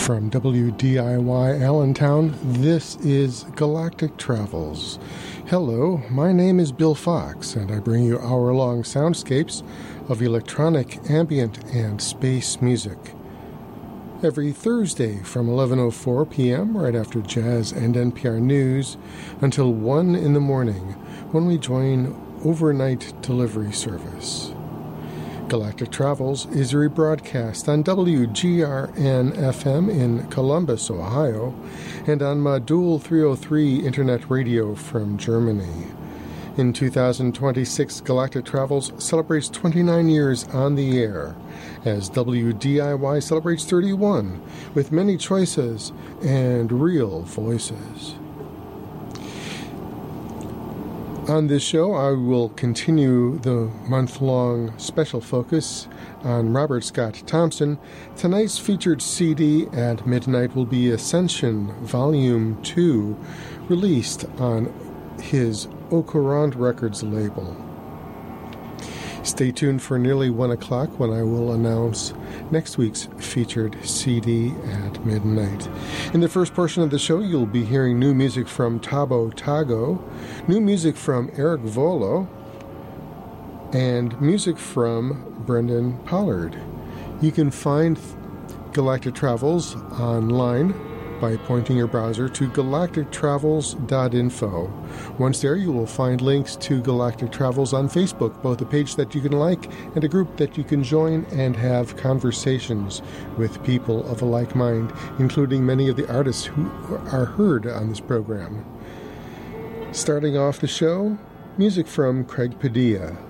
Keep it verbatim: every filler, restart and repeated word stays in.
From W D I Y Allentown, this is Galactic Travels. Hello, my name is Bill Fox, and I bring you hour-long soundscapes of electronic, ambient, and space music. Every Thursday from eleven oh four p.m., right after jazz and N P R News, until one in the morning, when we join overnight delivery service. Galactic Travels is rebroadcast on W G R N F M in Columbus, Ohio, and on Modul three oh three Internet Radio from Germany. In two thousand twenty-six, Galactic Travels celebrates twenty-nine years on the air, as W D I Y celebrates thirty-one, with many choices and real voices. On this show, I will continue the month-long special focus on Robert Scott Thompson. Tonight's featured C D at midnight will be Ascension Volume two, released on his Ocorant Records label. Stay tuned for nearly one o'clock when I will announce next week's featured C D at midnight. In the first portion of the show, you'll be hearing new music from Tabo Tago, new music from Eric Volo, and music from Brendan Pollard. You can find Galactic Travels online by pointing your browser to galactic travels dot info. Once there, you will find links to Galactic Travels on Facebook, both a page that you can like and a group that you can join and have conversations with people of a like mind, including many of the artists who are heard on this program. Starting off the show, music from Craig Padilla.